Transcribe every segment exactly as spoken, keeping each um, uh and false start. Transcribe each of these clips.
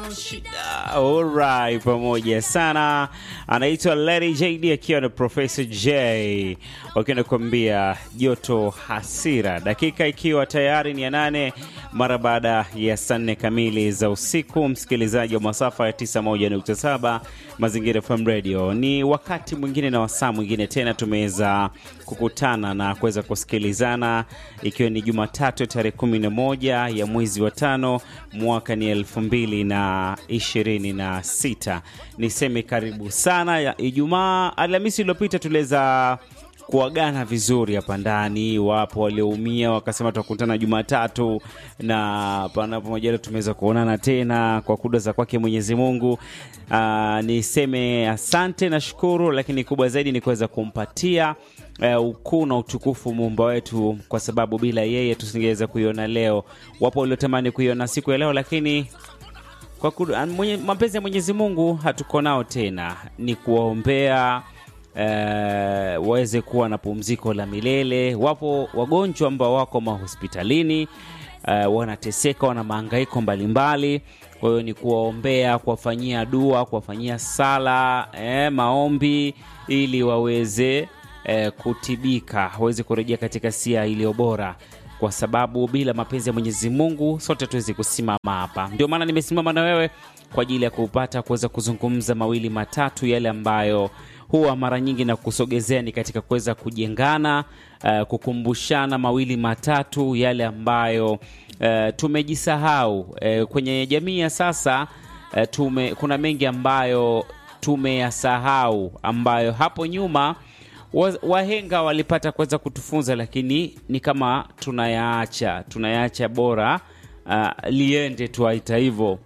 shida. Alright, pamoja sana. Anaitwa Lady J D akiwa na Professor J wakiwa nakuambia joto hasira. Dakika ikiwa tayari ni ya nane mara baada ya saa nne kamili za usiku. Msikilizaji wa masafa ya tisini na moja nukta saba Mazingira F M Radio, ni wakati mwingine na wasaa mwingine tena tumeweza kukutana na kuweza kusikilizana, ikiwa ni Jumatatu tarehe kumi na moja ya mwezi wa tano mwaka ni elfu mbili na ishirini na sita. Niseme karibu sana ya Ijumaa. Alhamisi iliyopita tuliweza kuagana vizuri hapa ndani. Wapo walioumia wakasema tutakutana Jumatatu, na panapo majaliwa tumeweza kuonana tena kwa kudra za kwake Mwenyezi Mungu. Aa, niseme asante na shukuru, lakini kubwa zaidi ni kuweza kumpatia uh, ukuu na utukufu Muumba wetu, kwa sababu bila yeye tusingeweza kuiona leo. Wapo waliotamani kuiona siku ya leo, lakini kwa kudra mwenye, mapenzi ya Mwenyezi Mungu hatuko nao tena. Ni kuwaombea Uh, waweze kuwa na pumziko la milele. Wapo wagonjwa ambao wako mahospitalini, uh, wanateseka, wana mahangaiko mbalimbali. Kwa hiyo ni kuwaombea, kuwafanyia dua, kuwafanyia sala, eh, maombi, ili waweze eh, kutibika, waweze kurejea katika sia iliyo bora, kwa sababu bila mapenzi ya Mwenyezi Mungu sote tuwezi kusimama hapa. Ndio maana nimesimama na wewe kwa ajili ya kupata kuweza kuzungumza mawili matatu yale ambayo huwa mara nyingi na kusogezea ni katika kuweza kujengana, uh, kukumbushana mawili matatu yale ambayo uh, tumejisahau uh, kwenye jamii ya sasa. Uh, tume, kuna mengi ambayo tumeyasahau, ambayo hapo nyuma wahenga walipata kuweza kutufunza, lakini ni kama tunayaacha tunayaacha bora uh, liende tuaita hivyo.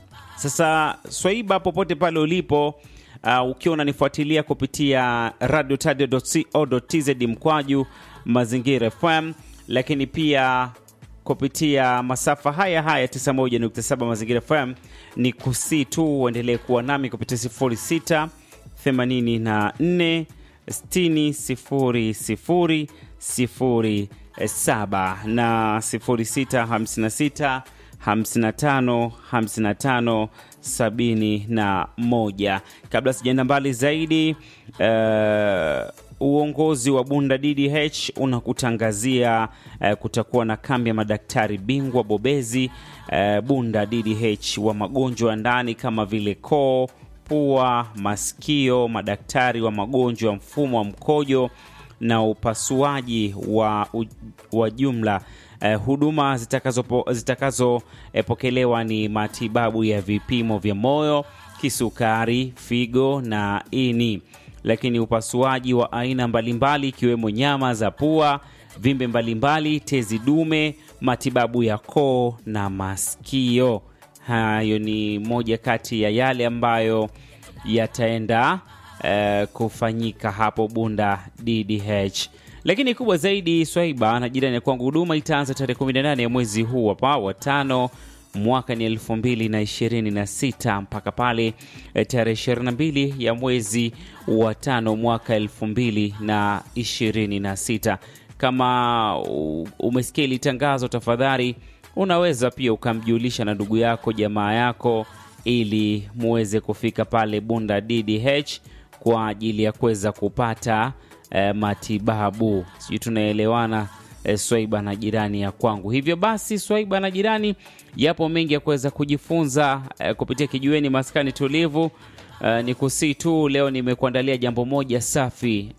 Sasa Swaiba, popote pale ulipo, Uh, ukiwa unanifuatilia kupitia radio tadio dot co dot tz mkwaju Mazingira F M, lakini pia kupitia masafa haya haya tisini na moja nukta saba Mazingira F M, ni kusi tu uendelee kuwa nami kupitia sifuri sita themanini na nne sitini sifuri sifuri sifuri saba na sifuri sita hamsini na sita hamsini na tano hamsini na tano sabini na moja. Kabla sijaenda mbali zaidi, uh, uongozi wa Bunda D D H unakutangazia uh, kutakuwa na kambi ya madaktari bingwa bobezi uh, Bunda D D H wa magonjwa ya ndani kama vile koo, pua, masikio, madaktari wa magonjwa ya mfumo wa mkojo na upasuaji wa, wa jumla. Uh, huduma zitakazo zitakazo eh, pokelewa ni matibabu ya vipimo vya moyo, kisukari, figo na ini, lakini upasuaji wa aina mbalimbali ikiwemo nyama za pua, vimbe mbalimbali, tezi dume, matibabu ya koo na masikio. Hayo ni moja kati ya yale ambayo yataenda uh, kufanyika hapo Bunda D D H. Lakini kubwa zaidi, Swaiba na jirani ya kwangu, huduma itaanza tarehe kumi na nane ya mwezi huu hapa wa tano mwaka ni elfu mbili na ishirini na sita mpaka pale tarehe ishirini na mbili ya mwezi wa tano mwaka elfu mbili na ishirini na sita. Kama umesikia ile tangazo, tafadhali unaweza pia ukamjulisha na ndugu yako, jamaa yako, ili muweze kufika pale Bunda D D H kwa ajili ya kuweza kupata E, matibabu. Sisi tunaelewana, e, Swaiba na jirani ya kwangu. Hivyo basi, Swaiba na jirani, yapo mengi ya kuweza kujifunza e, kupitia kijiweni maskani tulivu. E, ni kusi tu leo nimekuandalia jambo moja safi,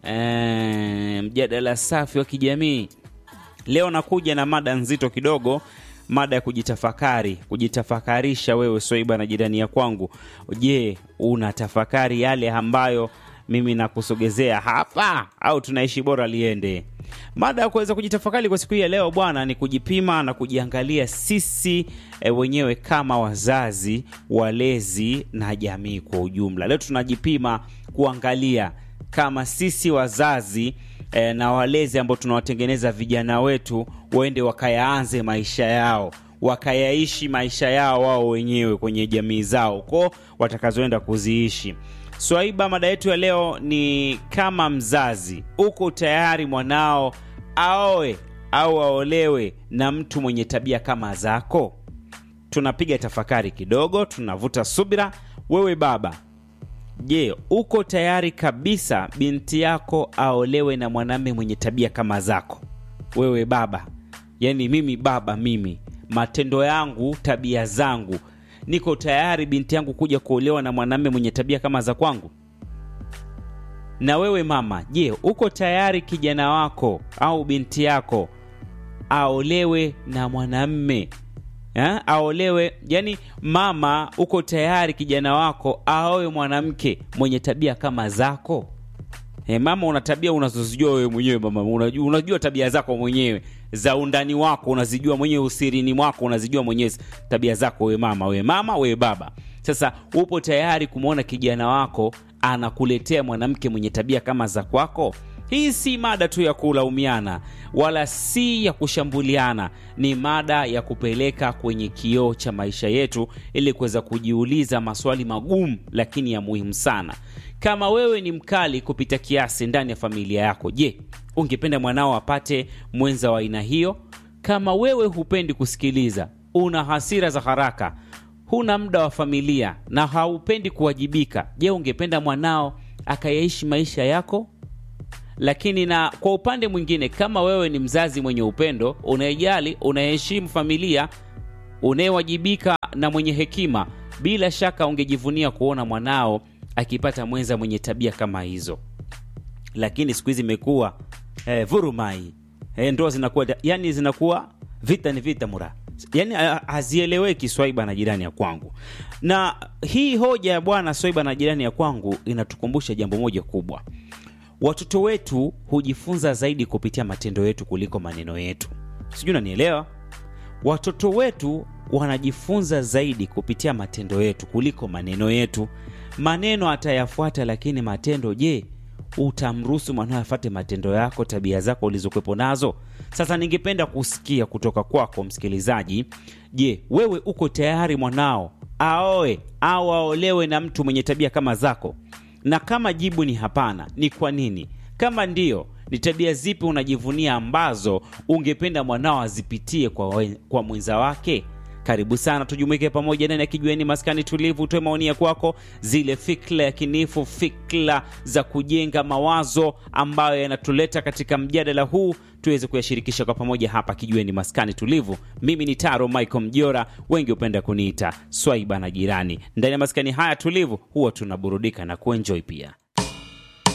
e, mjadala safi wa kijamii. Leo nakuja na mada nzito kidogo, mada ya kujitafakari, kujitafakarisha wewe Swaiba na jirani ya kwangu. Je, unatafakari yale ambayo mimi nakusogezea hapa, au tunaishi bora liende? Mada ya kuweza kujitafakari kwa siku hii ya leo bwana, ni kujipima na kujiangalia sisi e, wenyewe kama wazazi, walezi na jamii kwa ujumla. Leo tunajipima kuangalia kama sisi wazazi e, na walezi ambao tunawatengeneza vijana wetu waende wakayaanze maisha yao, wakayaishi maisha yao wao wenyewe kwenye jamii zao kwa watakazoenda kuziishi. Swaiba, mada yetu ya leo ni kama mzazi, uko tayari mwanao aoe au aolewe na mtu mwenye tabia kama zako? tunapiga tafakari kidogo, tunavuta subira. Wewe baba, je, uko tayari kabisa binti yako aolewe na mwanamume mwenye tabia kama zako? Wewe baba, yani mimi baba, mimi matendo yangu, tabia zangu, niko tayari binti yangu kuja kuolewa na mwanamume mwenye tabia kama za kwangu? Na wewe mama, je, uko tayari kijana wako au binti yako aolewe na mwanamume Ha? aolewe, yani mama, uko tayari kijana wako aoe mwanamke mwenye tabia kama zako? He, mama, una tabia unazozijua wewe mwenyewe mama, unajua, unajua tabia zako mwenyewe, za undani wako unazijua mwenyewe, usirini mwako unazijua mwenyewe tabia zako wewe mama, wewe mama, wewe baba. Sasa upo tayari kumuona kijana wako anakuletea mwanamke mwenye tabia kama za kwako? Hii si mada tu ya kulaumiana wala si ya kushambuliana, ni mada ya kupeleka kwenye kioo cha maisha yetu ili kuweza kujiuliza maswali magumu lakini ya muhimu sana. Kama wewe ni mkali kupita kiasi ndani ya familia yako, je, ungependa mwanao apate mwenza wa aina hiyo? Kama wewe hupendi kusikiliza, una hasira za haraka, huna muda wa familia na haupendi kuwajibika, je, ungependa mwanao akayaishi maisha yako? Lakini na kwa upande mwingine, kama wewe ni mzazi mwenye upendo, unayejali, unaheshimu familia, unayewajibika na mwenye hekima, bila shaka ungejivunia kuona mwanao akipata mwenza mwenye tabia kama hizo. Lakini siku hizi imekuwa eh, vurumai. Eh, ndoa zinakuwa yani zinakuwa vita ni vita mura. Yani hazieleweki Swaiba na jirani ya kwangu. Na hii hoja ya bwana Swaiba na jirani ya kwangu inatukumbusha jambo moja kubwa. Watoto wetu hujifunza zaidi kupitia matendo yetu kuliko maneno yetu. Sijui unanielewa? Watoto wetu wanajifunza zaidi kupitia matendo yetu kuliko maneno yetu. Maneno atayafuata, lakini matendo, je, utamruhusu mwanao afuate matendo yako, tabia zako ulizokuepo nazo? Sasa ningependa kusikia kutoka kwako msikilizaji. Je, wewe uko tayari mwanao aoe au aolewe na mtu mwenye tabia kama zako? Na kama jibu ni hapana, ni kwa nini? Kama ndio, ni tabia zipi unajivunia ambazo ungependa mwanao azipitie kwa, kwa mwenza wake? Karibu sana tujumuike pamoja ndani ya Kijiweni Maskani Tulivu. Utoe maoni ya kwako, zile fikra ya kinifu, fikra za kujenga mawazo ambayo yanatuleta katika mjadala huu, tuweze kuyashirikisha kwa pamoja hapa Kijiweni Maskani Tulivu. Mimi ni Taro Michael Mjora, wengi upenda kuniita Swaiba na jirani. Ndani ya maskani haya tulivu huwa tunaburudika na kuenjoy pia.